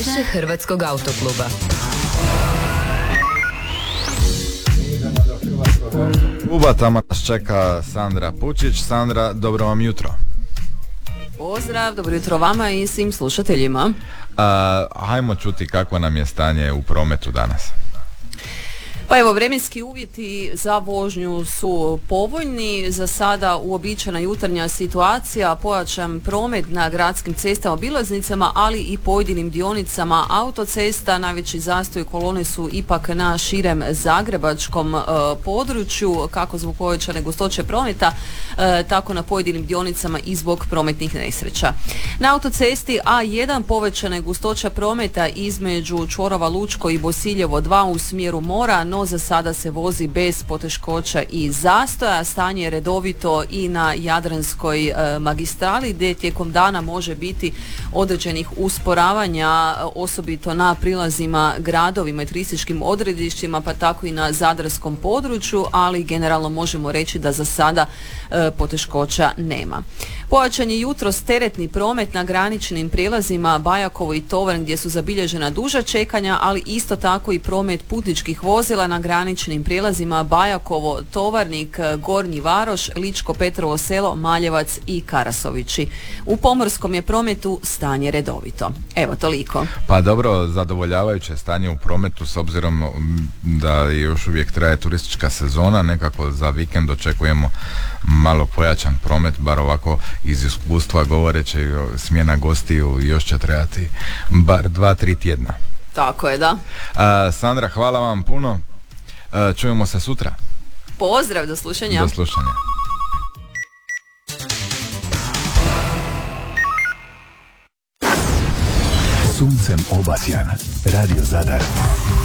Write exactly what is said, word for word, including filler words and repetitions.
Više hrvatskog autokluba. Kluba, tamo nas čeka Sandra Pučić. Sandra, dobro vam jutro. Pozdrav, dobro jutro vama i svim slušateljima. Uh, hajmo čuti kako nam je stanje u prometu danas. Pa evo, vremenski uvjeti za vožnju su povoljni. Za sada uobičajena jutarnja situacija, pojačan promet na gradskim cestama, obilaznicama, ali i pojedinim dionicama autocesta. Najveći zastoj kolone su ipak na širem zagrebačkom e, području, kako zbog povećane gustoće prometa, e, tako na pojedinim dionicama i zbog prometnih nesreća. Na autocesti A jedan povećana je gustoća prometa između čvorova Lučko i Bosiljevo dva u smjeru mora, no za sada se vozi bez poteškoća i zastoja. Stanje je redovito i na Jadranskoj e, magistrali, gdje tijekom dana može biti određenih usporavanja, osobito na prilazima gradovima i turističkim odredištima, pa tako i na zadarskom području, ali generalno možemo reći da za sada e, poteškoća nema. Pojačan je jutros teretni promet na graničnim prijelazima Bajakovo i Tovarn, gdje su zabilježena duža čekanja, ali isto tako i promet putničkih vozila na graničnim prijelazima Bajakovo, Tovarnik, Gornji Varoš, Ličko Petrovo Selo, Maljevac i Karasovići. U pomorskom je prometu stanje redovito. Evo, toliko. Pa dobro, zadovoljavajuće stanje u prometu s obzirom da još uvijek traje turistička sezona. Nekako za vikend očekujemo malo pojačan promet, bar ovako iz iskustva govoreći, smjena gostiju još će trebati bar dva, tri tjedna. Tako je, da. A, Sandra, hvala vam puno. A, čujemo se sutra. Pozdrav, do slušanja. Do slušanja. Suncem obasjan, Radio Zadar.